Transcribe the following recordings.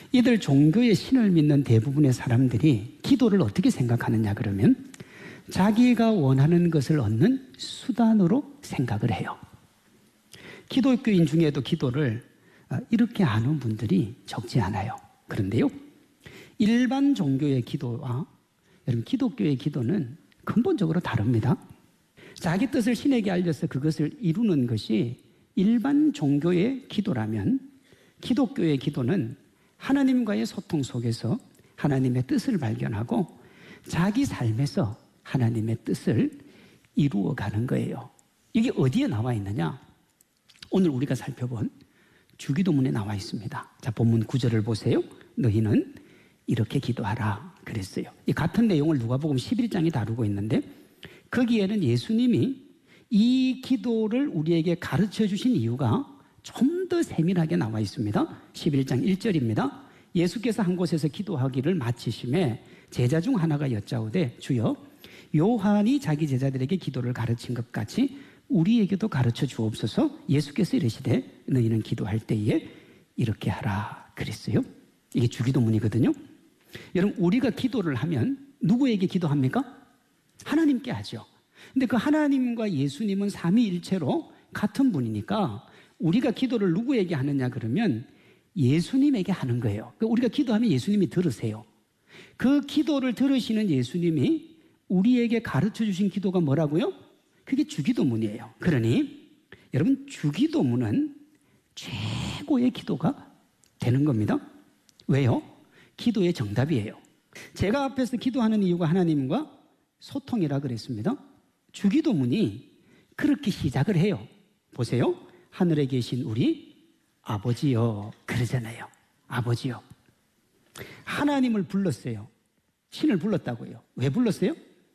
이들 종교의 신을 믿는 대부분의 사람들이 기도를 어떻게 생각하느냐 그러면 자기가 원하는 것을 얻는 수단으로 생각을 해요. 기독교인 중에도 기도를 이렇게 하는 분들이 적지 않아요. 그런데요, 일반 종교의 기도와 여러분 기독교의 기도는 근본적으로 다릅니다. 자기 뜻을 신에게 알려서 그것을 이루는 것이 일반 종교의 기도라면 기독교의 기도는 하나님과의 소통 속에서 하나님의 뜻을 발견하고 자기 삶에서 하나님의 뜻을 이루어가는 거예요. 이게 어디에 나와 있느냐? 오늘 우리가 살펴본 주기도문에 나와 있습니다. 자, 본문 9절을 보세요. 너희는 이렇게 기도하라 그랬어요. 이 같은 내용을 누가복음 11장이 다루고 있는데 거기에는 예수님이 이 기도를 우리에게 가르쳐 주신 이유가 좀 더 세밀하게 나와 있습니다. 11장 1절입니다. 예수께서 한 곳에서 기도하기를 마치심에 제자 중 하나가 여짜오되 주여 요한이 자기 제자들에게 기도를 가르친 것 같이 우리에게도 가르쳐 주옵소서. 예수께서 이르시되 너희는 기도할 때에 이렇게 하라 그랬어요. 이게 주기도문이거든요. 여러분 우리가 기도를 하면 누구에게 기도합니까? 하나님께 하죠. 근데 그 하나님과 예수님은 삼위일체로 같은 분이니까 우리가 기도를 누구에게 하느냐 그러면 예수님에게 하는 거예요. 우리가 기도하면 예수님이 들으세요. 그 기도를 들으시는 예수님이 우리에게 가르쳐 주신 기도가 뭐라고요? 그게 주기도문이에요. 그러니 여러분 주기도문은 최고의 기도가 되는 겁니다. 왜요? 기도의 정답이에요. 제가 앞에서 기도하는 이유가 하나님과 소통이라 그랬습니다. 주기도문이 그렇게 시작을 해요. 보세요. 하늘에 계신 우리 아버지여 그러잖아요. 아버지여. 하나님을 불렀어요. 신을 불렀다고요. 왜 불렀어요?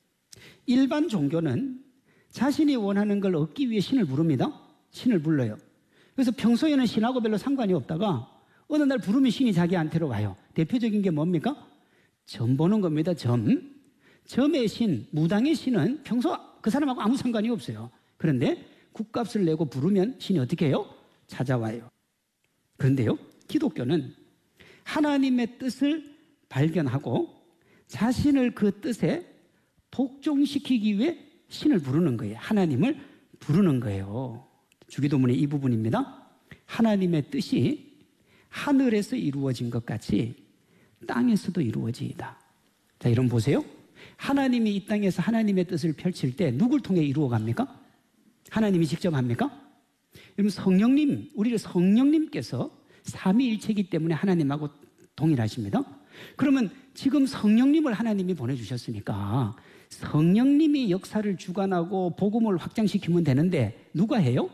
일반 종교는 자신이 원하는 걸 얻기 위해 신을 부릅니다. 신을 불러요. 그래서 평소에는 신하고 별로 상관이 없다가 어느 날 부르면 신이 자기한테로 와요. 대표적인 게 뭡니까? 점 보는 겁니다. 점. 점의 신, 무당의 신은 평소 그 사람하고 아무 상관이 없어요. 그런데 굿값을 내고 부르면 신이 어떻게 해요? 찾아와요. 그런데요, 기독교는 하나님의 뜻을 발견하고 자신을 그 뜻에 복종시키기 위해 신을 부르는 거예요. 하나님을 부르는 거예요. 주기도문의 이 부분입니다. 하나님의 뜻이 하늘에서 이루어진 것 같이 땅에서도 이루어지이다. 자, 여러분 보세요. 하나님이 이 땅에서 하나님의 뜻을 펼칠 때 누굴 통해 이루어갑니까? 하나님이 직접 합니까? 여러분 성령님, 우리를 성령님께서 삼위일체이기 때문에 하나님하고 동일하십니다. 그러면 지금 성령님을 하나님이 보내주셨으니까 성령님이 역사를 주관하고 복음을 확장시키면 되는데 누가 해요?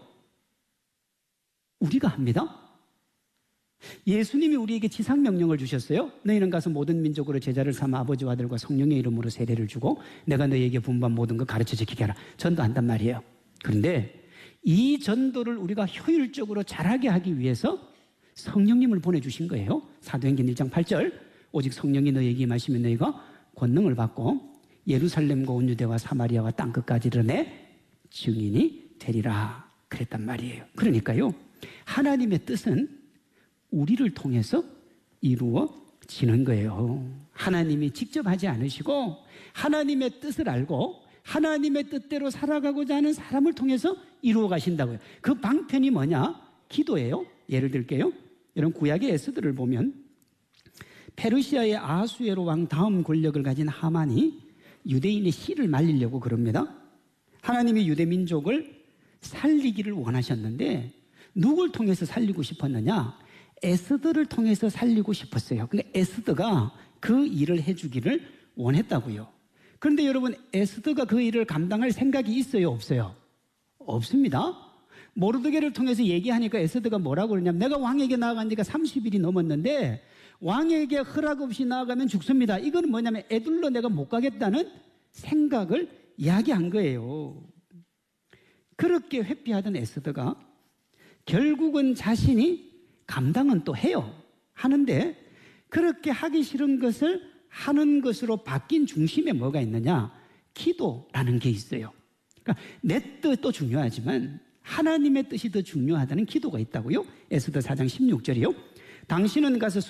우리가 합니다. 예수님이 우리에게 지상명령을 주셨어요. 너희는 가서 모든 민족으로 제자를 삼아 아버지와 아들과 성령의 이름으로 세례를 주고 내가 너희에게 분부한 모든 것 가르쳐 지키게 하라. 전도한단 말이에요. 그런데 이 전도를 우리가 효율적으로 잘하게 하기 위해서 성령님을 보내주신 거예요. 사도행전 1장 8절 오직 성령이 너희에게 임하시면 너희가 권능을 받고 예루살렘과 온 유대와 사마리아와 땅끝까지 이르내 증인이 되리라 그랬단 말이에요. 그러니까요, 하나님의 뜻은 우리를 통해서 이루어지는 거예요. 하나님이 직접 하지 않으시고 하나님의 뜻을 알고 하나님의 뜻대로 살아가고자 하는 사람을 통해서 이루어 가신다고요. 그 방편이 뭐냐? 기도예요. 예를 들게요. 여러분 구약의 에스더를 보면 페르시아의 아하수에로 왕 다음 권력을 가진 하만이 유대인의 씨를 말리려고 그럽니다. 하나님이 유대 민족을 살리기를 원하셨는데 누굴 통해서 살리고 싶었느냐? 에스더를 통해서 살리고 싶었어요. 근데 에스더가 그 일을 해주기를 원했다고요. 그런데 여러분 에스더가 그 일을 감당할 생각이 있어요? 없어요? 없습니다. 모르드게를 통해서 얘기하니까 에스더가 뭐라고 그러냐면 내가 왕에게 나아간 지가 30일이 넘었는데 왕에게 허락 없이 나아가면 죽습니다. 이건 뭐냐면 애둘러 내가 못 가겠다는 생각을 이야기한 거예요. 그렇게 회피하던 에스더가 결국은 자신이 감당은 또 해요. 하는데 그렇게 하기 싫은 것을 하는 것으로 바뀐 중심에 뭐가 있느냐? 기도라는 게 있어요. 그러니까 내 뜻도 중요하지만 하나님의 뜻이 더 중요하다는 기도가 있다고요. 에스더 4장 16절이요. 당신은 가서